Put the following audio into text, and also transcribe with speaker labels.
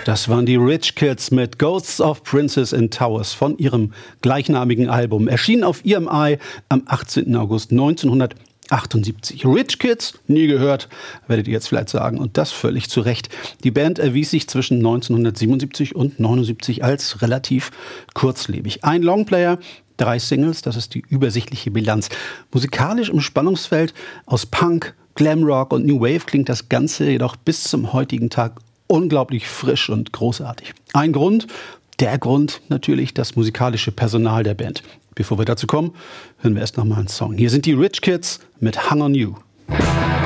Speaker 1: Das waren die Rich Kids mit Ghosts of Princes in Towers von ihrem gleichnamigen Album. Erschienen auf EMI am 18. August 1978. Rich Kids, nie gehört, werdet ihr jetzt vielleicht sagen. Und das völlig zu Recht. Die Band erwies sich zwischen 1977 und 1979 als relativ kurzlebig. Ein Longplayer, 3 Singles, das ist die übersichtliche Bilanz. Musikalisch im Spannungsfeld aus Punk, Glamrock und New Wave klingt das Ganze jedoch bis zum heutigen Tag unglaublich frisch und großartig. Ein Grund, der Grund natürlich das musikalische Personal der Band. Bevor wir dazu kommen, hören wir erst noch mal einen Song. Hier sind die Rich Kids mit Hung on You.